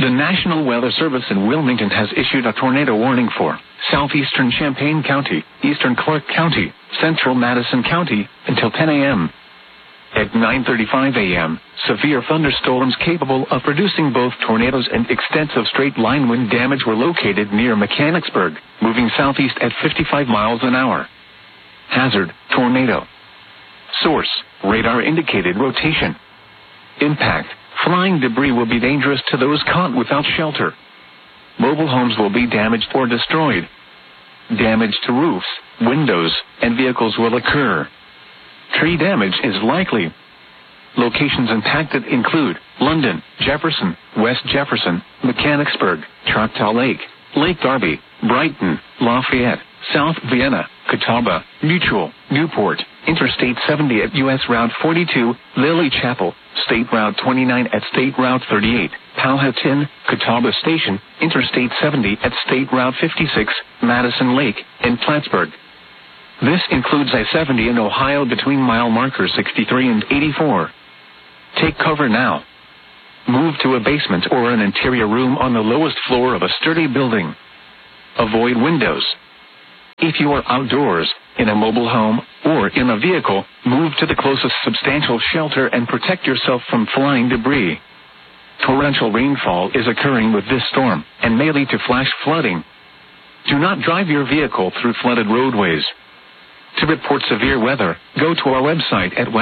The National Weather Service in Wilmington has issued a tornado warning for southeastern Champaign County, eastern Clark County, central Madison County, until 10 a.m. At 9:35 a.m., severe thunderstorms capable of producing both tornadoes and extensive straight-line wind damage were located near Mechanicsburg, moving southeast at 55 miles an hour. Hazard, tornado. Source, radar indicated rotation. Impact, flying debris will be dangerous to those caught without shelter. Mobile homes will be damaged or destroyed. Damage to roofs, windows, and vehicles will occur. Tree damage is likely. Locations impacted include London, Jefferson, West Jefferson, Mechanicsburg, Choctaw Lake, Lake Darby, Brighton, Lafayette, South Vienna, Catawba, Mutual, Newport, Interstate 70 at U.S. Route 42, Lily Chapel, State Route 29 at State Route 38, Powhatan, Catawba Station, Interstate 70 at State Route 56, Madison Lake, and Plattsburgh. This includes I-70 in Ohio between mile markers 63 and 84. Take cover now. Move to a basement or an interior room on the lowest floor of a sturdy building. Avoid windows. If you are outdoors, in a mobile home, or in a vehicle, move to the closest substantial shelter and protect yourself from flying debris. Torrential rainfall is occurring with this storm and may lead to flash flooding. Do not drive your vehicle through flooded roadways. To report severe weather, go to our website at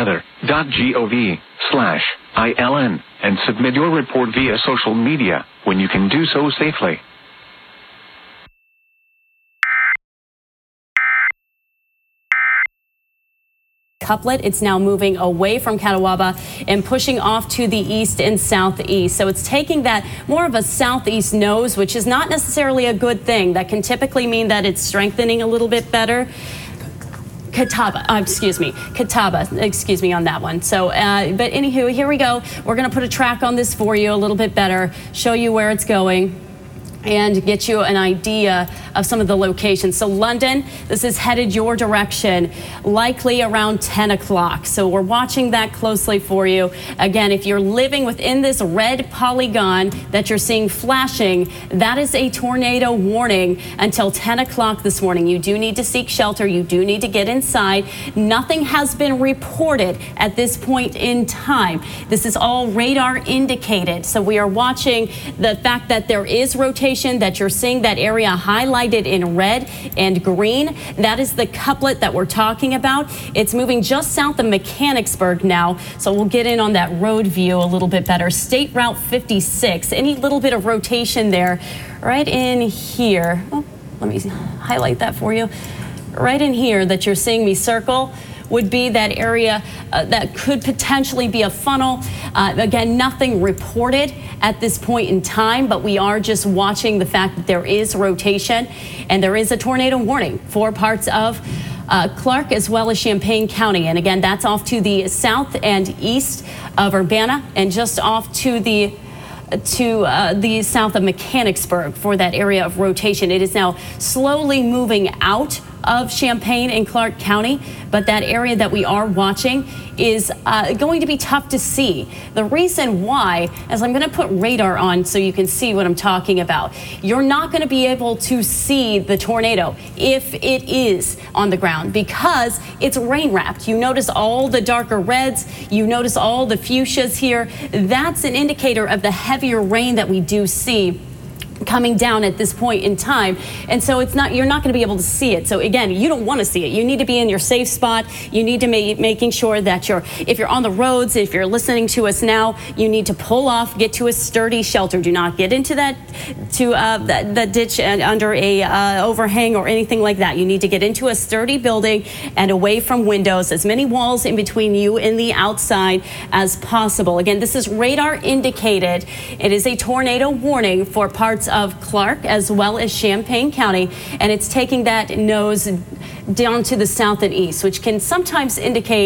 weather.gov/ILN and submit your report via social media when you can do so safely. Couplet. It's now moving away from Catawba and pushing off to the east and southeast. So it's taking that more of a southeast nose, which is not necessarily a good thing. That can typically mean that it's strengthening a little bit better. Catawba on that one. So, but anywho, here we go. We're going to put a track on this for you a little bit better, show you where it's going, and get you an idea of some of the locations. So London, this is headed your direction, likely around 10 o'clock. So we're watching that closely for you. Again, if you're living within this red polygon that you're seeing flashing, that is a tornado warning until 10 o'clock this morning. You do need to seek shelter. You do need to get inside. Nothing has been reported at this point in time. This is all radar indicated. So we are watching the fact that there is rotation, that you're seeing that area highlighted in red and green. That is the couplet that we're talking about. It's moving just south of Mechanicsburg now, so we'll get in on that road view a little bit better. State Route 56, any little bit of rotation there right in here. Oh, let me highlight that for you. Right in here that you're seeing me circle would be that area that could potentially be a funnel. Again, nothing reported at this point in time, but we are just watching the fact that there is rotation and there is a tornado warning for parts of Clark as well as Champaign County. And again, that's off to the south and east of Urbana and just off to the south of Mechanicsburg for that area of rotation. It is now slowly moving out of Champaign and Clark County, but that area that we are watching is going to be tough to see. The reason why, as I'm going to put radar on so you can see what I'm talking about, you're not going to be able to see the tornado if it is on the ground because it's rain wrapped. You notice all the darker reds, you notice all the fuchsias here. That's an indicator of the heavier rain that we do see coming down at this point in time, and so you're not going to be able to see it. So again, you don't want to see it. You need to be in your safe spot. You need to making sure that if you're on the roads, if you're listening to us now, you need to pull off, get to a sturdy shelter. Do not get into that ditch under a overhang or anything like that. You need to get into a sturdy building and away from windows, as many walls in between you and the outside as possible. Again, this is radar indicated. It is a tornado warning for parts of Clark as well as Champaign County, and it's taking that nose down to the south and east, which can sometimes indicate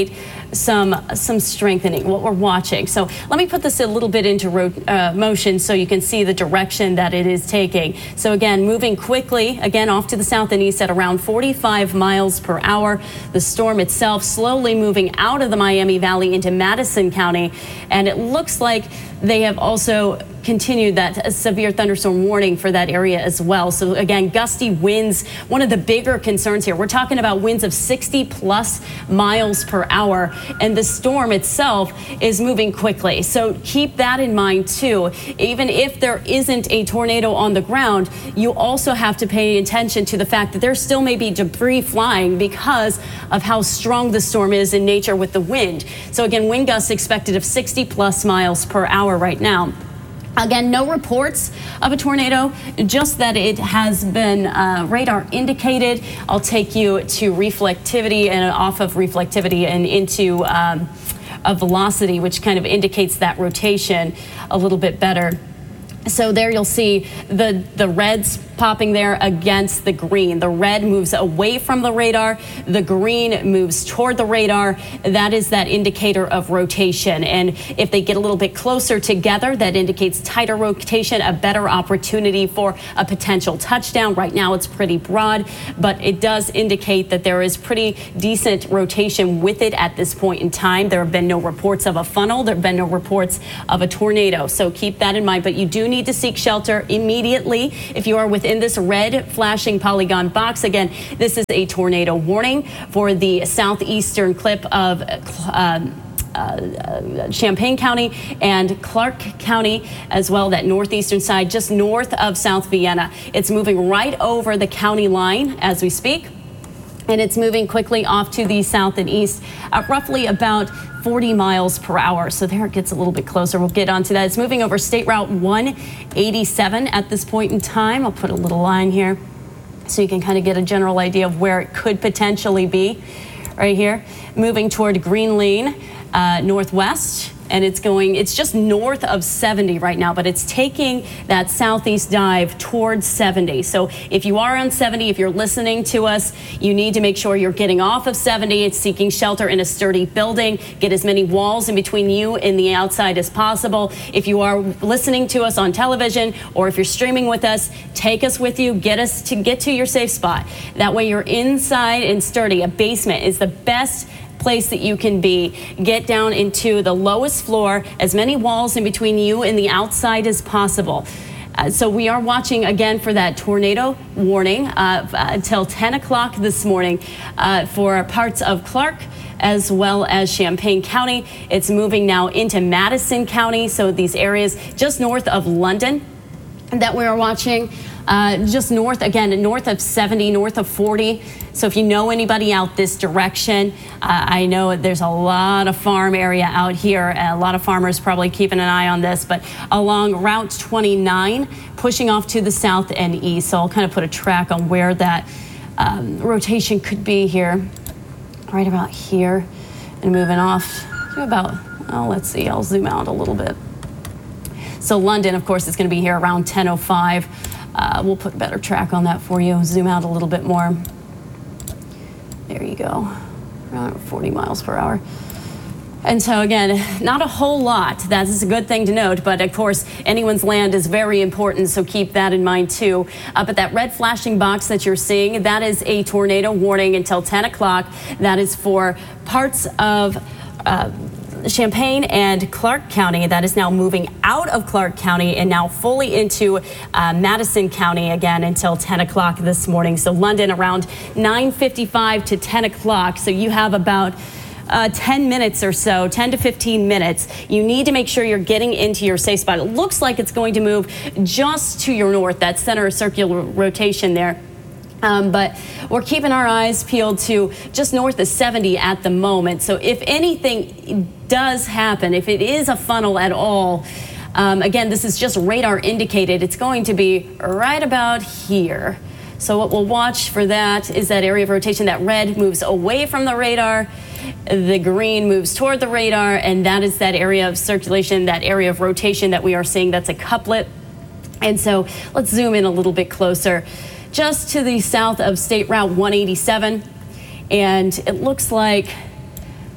some strengthening, what we're watching. So let me put this a little bit into motion so you can see the direction that it is taking. So again, moving quickly, again off to the south and east at around 45 miles per hour. The storm itself slowly moving out of the Miami Valley into Madison County, and it looks like they have also continued that severe thunderstorm warning for that area as well. So again, gusty winds, one of the bigger concerns here. We're talking about winds of 60 plus miles per hour, and the storm itself is moving quickly. So keep that in mind too. Even if there isn't a tornado on the ground, you also have to pay attention to the fact that there still may be debris flying because of how strong the storm is in nature with the wind. So again, wind gusts expected of 60 plus miles per hour right now. Again, no reports of a tornado, just that it has been radar indicated. I'll take you to reflectivity and off of reflectivity and into a velocity, which kind of indicates that rotation a little bit better. So there you'll see the reds popping there against the green. The red moves away from the radar. The green moves toward the radar. That is that indicator of rotation. And if they get a little bit closer together, that indicates tighter rotation, a better opportunity for a potential touchdown. Right now it's pretty broad, but it does indicate that there is pretty decent rotation with it at this point in time. There have been no reports of a funnel. There have been no reports of a tornado. So keep that in mind, but you do need to seek shelter immediately if you are within this red flashing polygon box. Again, this is a tornado warning for the southeastern clip of Champaign County and Clark County as well, that northeastern side just north of South Vienna. It's moving right over the county line as we speak, and it's moving quickly off to the south and east at roughly about 40 miles per hour. So there it gets a little bit closer. We'll get onto that. It's moving over State Route 187 at this point in time. I'll put a little line here so you can kind of get a general idea of where it could potentially be right here. Moving toward Green Lane, northwest. And it's just north of 70 right now, but it's taking that southeast dive towards 70. So if you are on 70, if you're listening to us, you need to make sure you're getting off of 70. It's seeking shelter in a sturdy building. Get as many walls in between you and the outside as possible. If you are listening to us on television or if you're streaming with us, take us with you. Get to your safe spot. That way you're inside and sturdy. A basement is the best place that you can be. Get down into the lowest floor, as many walls in between you and the outside as possible. So we are watching again for that tornado warning until 10 o'clock this morning for parts of Clark as well as Champaign County. It's moving now into Madison County, so these areas just north of London that we are watching. Just north, again, north of 70, north of 40. So if you know anybody out this direction, I know there's a lot of farm area out here. A lot of farmers probably keeping an eye on this, but along Route 29, pushing off to the south and east. So I'll kind of put a track on where that rotation could be here, right about here, and moving off to about, oh, let's see, I'll zoom out a little bit. So London, of course, is going to be here around 10:05. We'll put a better track on that for you. Zoom out a little bit more. There you go. Around 40 miles per hour. And so again, not a whole lot. That is a good thing to note, but of course, anyone's land is very important, so keep that in mind too. But that red flashing box that you're seeing, that is a tornado warning until 10 o'clock. That is for parts of Champaign and Clark County. That is now moving out of Clark County and now fully into Madison County again until 10 o'clock this morning. So London around 9:55 to 10 o'clock. So you have about 10 minutes or so, 10 to 15 minutes. You need to make sure you're getting into your safe spot. It looks like it's going to move just to your north, that center circular rotation there. But we're keeping our eyes peeled to just north of 70 at the moment. So if anything does happen, if it is a funnel at all, again, this is just radar indicated. It's going to be right about here. So what we'll watch for that is that area of rotation. That red moves away from the radar. The green moves toward the radar. And that is that area of circulation, that area of rotation that we are seeing. That's a couplet. And so let's zoom in a little bit closer. Just to the south of State Route 187, and it looks like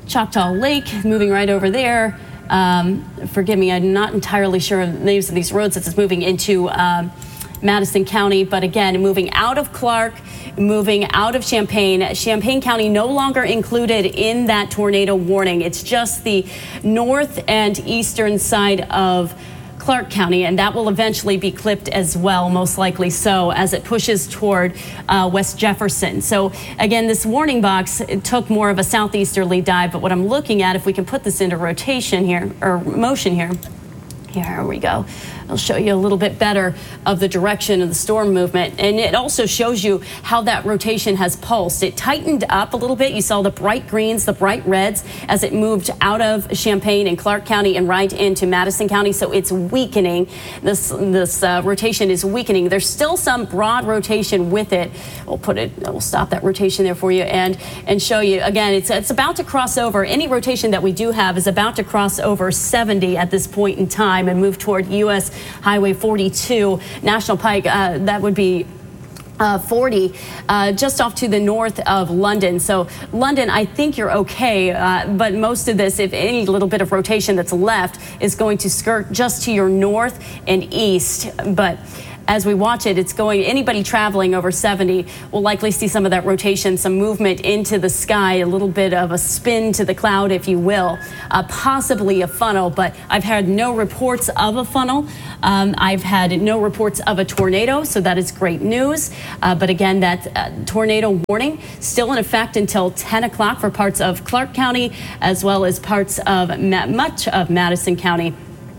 Choctaw Lake, moving right over there. Forgive me, I'm not entirely sure of the names of these roads as it's moving into Madison County, but again, moving out of Clark, moving out of Champaign. Champaign County no longer included in that tornado warning. It's just the north and eastern side of Clark County, and that will eventually be clipped as well, most likely so, as it pushes toward West Jefferson. So again, this warning box, it took more of a southeasterly dive, but what I'm looking at, if we can put this into rotation here, or motion here, here we go. I'll show you a little bit better of the direction of the storm movement. And it also shows you how that rotation has pulsed. It tightened up a little bit. You saw the bright greens, the bright reds as it moved out of Champaign and Clark County and right into Madison County. So it's weakening. This rotation is weakening. There's still some broad rotation with it. We'll stop that rotation there for you and show you again. It's about to cross over. Any rotation that we do have is about to cross over 70 at this point in time and move toward U.S. Highway 42, National Pike. That would be 40, just off to the north of London. So London, I think you're okay, but most of this, if any little bit of rotation that's left, is going to skirt just to your north and east. But as we watch it, it's going, anybody traveling over 70 will likely see some of that rotation, some movement into the sky, a little bit of a spin to the cloud, if you will, possibly a funnel, but I've had no reports of a funnel. I've had no reports of a tornado, so that is great news. But again, that tornado warning still in effect until 10 o'clock for parts of Clark County, as well as parts of much of Madison County.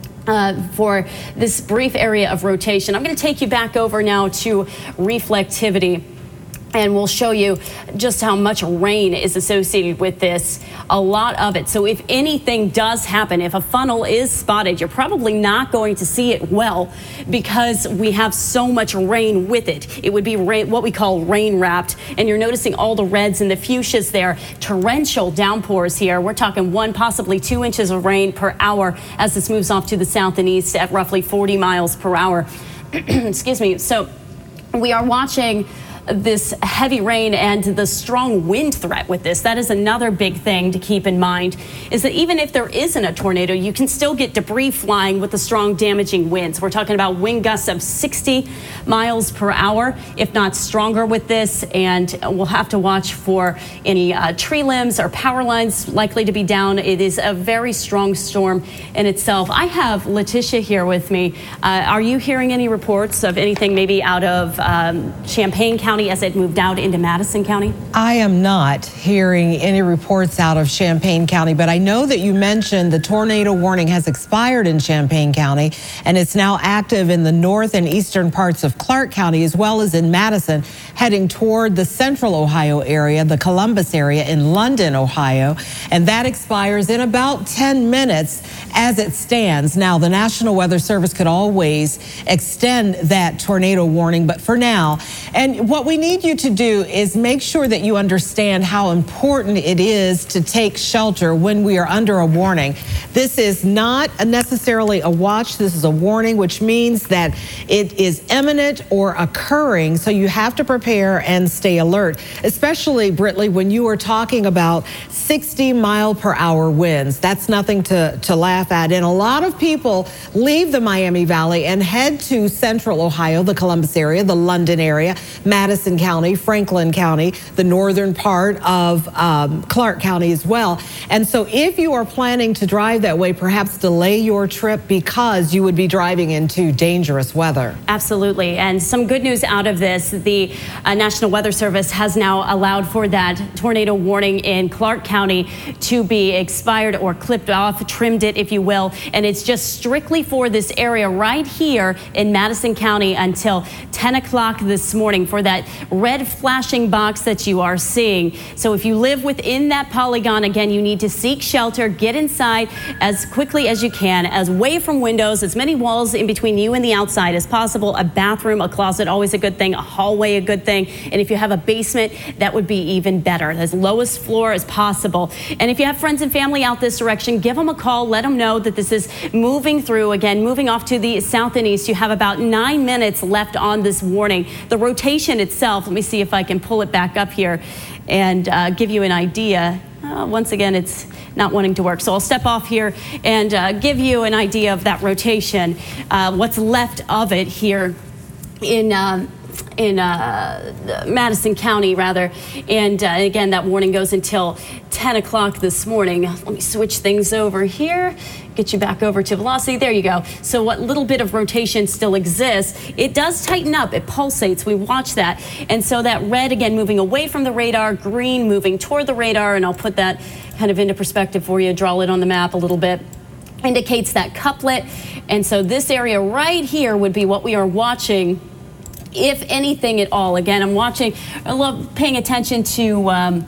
For this brief area of rotation. I'm going to take you back over now to reflectivity. And we'll show you just how much rain is associated with this, a lot of it. So if anything does happen, if a funnel is spotted, you're probably not going to see it well because we have so much rain with it. It would be rain, what we call rain wrapped. And you're noticing all the reds and the fuchsias there. Torrential downpours here. We're talking 1, possibly 2 inches of rain per hour as this moves off to the south and east at roughly 40 miles per hour. Excuse me. So we are watching this heavy rain and the strong wind threat with this. That is another big thing to keep in mind, is that even if there isn't a tornado, you can still get debris flying with the strong damaging winds. We're talking about wind gusts of 60 miles per hour, if not stronger with this, and we'll have to watch for any tree limbs or power lines likely to be down. It is a very strong storm in itself. I have Letitia here with me. Are you hearing any reports of anything maybe out of Champaign County as it moved out into Madison County? I am not hearing any reports out of Champaign County, but I know that you mentioned the tornado warning has expired in Champaign County, and it's now active in the north and eastern parts of Clark County, as well as in Madison, heading toward the central Ohio area, the Columbus area in London, Ohio, and that expires in about 10 minutes as it stands. Now, the National Weather Service could always extend that tornado warning, but for now, and what we need you to do is make sure that you understand how important it is to take shelter when we are under a warning. This is not necessarily a watch. This is a warning, which means that it is imminent or occurring. So you have to prepare and stay alert, especially, Britley, when you are talking about 60-mile-per-hour winds. That's nothing to laugh at. And a lot of people leave the Miami Valley and head to central Ohio, the Columbus area, the London area, Madison County, Franklin County, the northern part of Clark County as well. And so if you are planning to drive that way, perhaps delay your trip because you would be driving into dangerous weather. Absolutely. And some good news out of this, the National Weather Service has now allowed for that tornado warning in Clark County to be expired or clipped off, trimmed it, if you will. And it's just strictly for this area right here in Madison County until 10 o'clock this morning for that red flashing box that you are seeing. So if you live within that polygon, again, you need to seek shelter, get inside as quickly as you can, as away from windows, as many walls in between you and the outside as possible. A bathroom, a closet, always a good thing. A hallway, a good thing. And if you have a basement, that would be even better. As lowest floor as possible. And if you have friends and family out this direction, give them a call. Let them know that this is moving through. Again, moving off to the south and east. You have about 9 minutes left on this warning. The rotation itself, let me see if I can pull it back up here. and give you an idea. Once again, it's not wanting to work. So I'll step off here and give you an idea of that rotation, what's left of it here in Madison County, rather. And again, that warning goes until 10 o'clock this morning. Let me switch things over here, get you back over to velocity. There you go. So what little bit of rotation still exists, it does tighten up. It pulsates. We watch that. And so that red, again, moving away from the radar, green moving toward the radar, and I'll put that kind of into perspective for you, draw it on the map a little bit, indicates that couplet. And so this area right here would be what we are watching, if anything at all. Again, I love paying attention to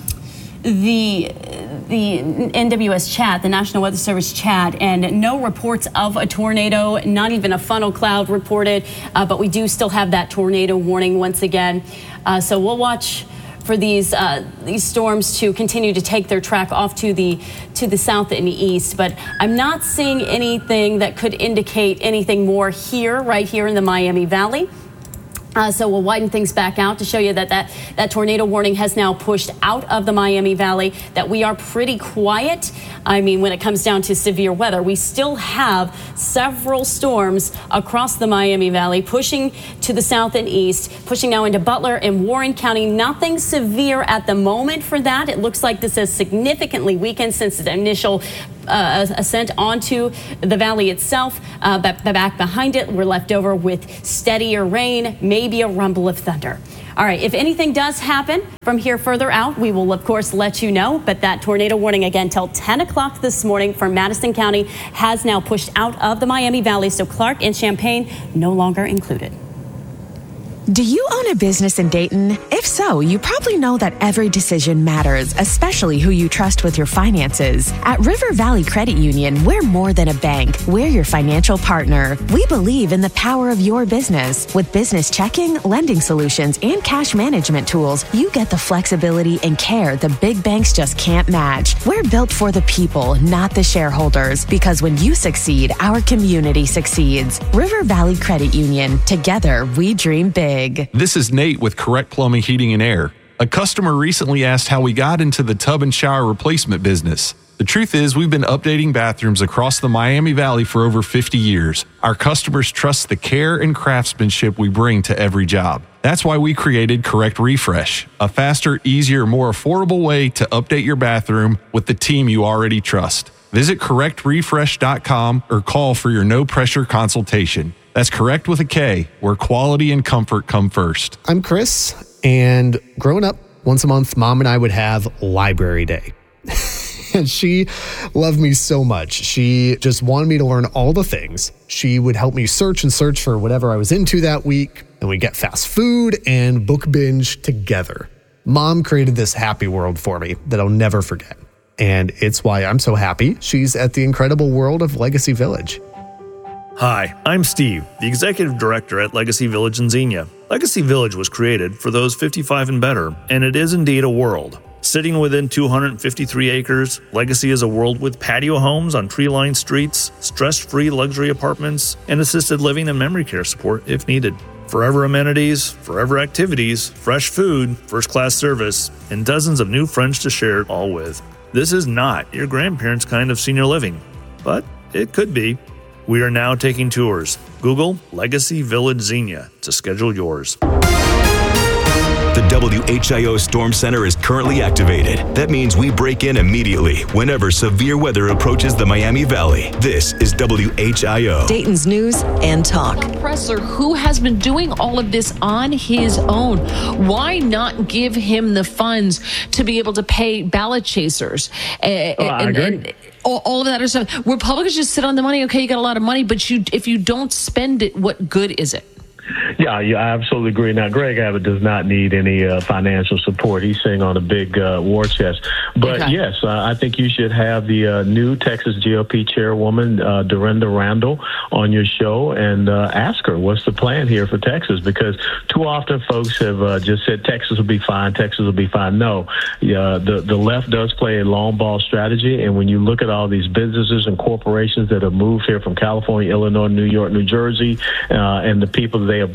the NWS chat, the National Weather Service chat, and no reports of a tornado, not even a funnel cloud reported, but we do still have that tornado warning once again. So we'll watch for these storms to continue to take their track off to the south and east, but I'm not seeing anything that could indicate anything more here, right here in the Miami Valley. So we'll widen things back out to show you that tornado warning has now pushed out of the Miami Valley, that we are pretty quiet. I mean, when it comes down to severe weather, we still have several storms across the Miami Valley pushing to the south and east, pushing now into Butler and Warren County. Nothing severe at the moment for that. It looks like this has significantly weakened since the initial ascent onto the valley itself. Back behind it, we're left over with steadier rain, maybe a rumble of thunder. All right, if anything does happen from here further out, we will, of course, let you know. But that tornado warning, again, till 10 o'clock this morning for Madison County has now pushed out of the Miami Valley. So Clark and Champaign no longer included. Do you own a business in Dayton? If so, you probably know that every decision matters, especially who you trust with your finances. At River Valley Credit Union, we're more than a bank. We're your financial partner. We believe in the power of your business. With business checking, lending solutions, and cash management tools, you get the flexibility and care the big banks just can't match. We're built for the people, not the shareholders, because when you succeed, our community succeeds. River Valley Credit Union. Together, we dream big. This is Nate with Correct Plumbing, Heating, and Air. A customer recently asked how we got into the tub and shower replacement business. The truth is, we've been updating bathrooms across the Miami Valley for over 50 years. Our customers trust the care and craftsmanship we bring to every job. That's why we created Correct Refresh, a faster, easier, more affordable way to update your bathroom with the team you already trust. Visit correctrefresh.com or call for your no-pressure consultation. That's Correct with a K, where quality and comfort come first. I'm Chris, and growing up, once a month, Mom and I would have library day. And she loved me so much. She just wanted me to learn all the things. She would help me search for whatever I was into that week, and we'd get fast food and book binge together. Mom created this happy world for me that I'll never forget. And it's why I'm so happy she's at the incredible world of Legacy Village. Hi, I'm Steve, the Executive Director at Legacy Village in Xenia. Legacy Village was created for those 55 and better, and it is indeed a world. Sitting within 253 acres, Legacy is a world with patio homes on tree-lined streets, stress-free luxury apartments, and assisted living and memory care support if needed. Forever amenities, forever activities, fresh food, first-class service, and dozens of new friends to share it all with. This is not your grandparents' kind of senior living, but it could be. We are now taking tours. Google Legacy Village Xenia to schedule yours. The WHIO Storm Center is currently activated. That means we break in immediately whenever severe weather approaches the Miami Valley. This is WHIO. Dayton's News and Talk. Pressler, who has been doing all of this on his own, why not give him the funds to be able to pay ballot chasers? And all of that other stuff. Republicans just sit on the money. Okay, you got a lot of money, but if you don't spend it, what good is it? Yeah, I absolutely agree. Now, Greg Abbott does not need any financial support. He's sitting on a big war chest. But okay. Yes, I think you should have the new Texas GOP chairwoman, Dorinda Randall, on your show and ask her what's the plan here for Texas, because too often folks have just said Texas will be fine, Texas will be fine. No, the left does play a long ball strategy, and when you look at all these businesses and corporations that have moved here from California, Illinois, New York, New Jersey, and the people that they have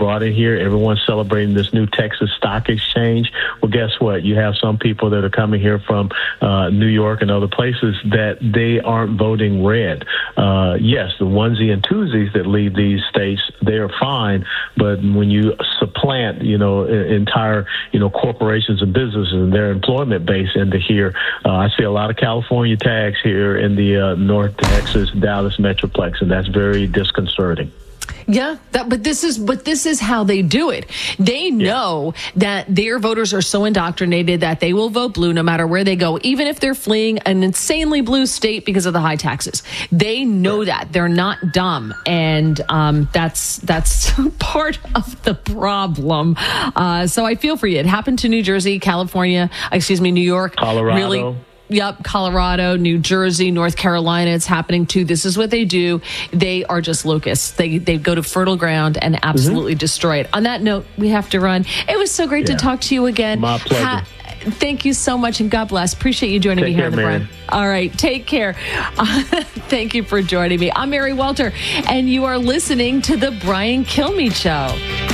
brought in here. Everyone's celebrating this new Texas Stock Exchange. Well, guess what? You have some people that are coming here from New York and other places that they aren't voting red. Yes, the onesie and twosies that leave these states, they're fine. But when you supplant, entire, corporations and businesses and their employment base into here, I see a lot of California tags here in the North Texas, Dallas Metroplex, and that's very disconcerting. Yeah, but this is how they do it. They know that their voters are so indoctrinated that they will vote blue no matter where they go, even if they're fleeing an insanely blue state because of the high taxes. They know that. They're not dumb, and that's part of the problem. So I feel for you. It happened to New Jersey, New York, Colorado. Really. Yep, Colorado, New Jersey, North Carolina, it's happening too. This is what they do. They are just locusts. They go to fertile ground and absolutely destroy it. On that note, we have to run. It was so great to talk to you again. My pleasure. Thank you so much, and God bless. Appreciate you joining me here on the Brian. All right, take care. Thank you for joining me. I'm Mary Walter, and you are listening to The Brian Kilmeade Show.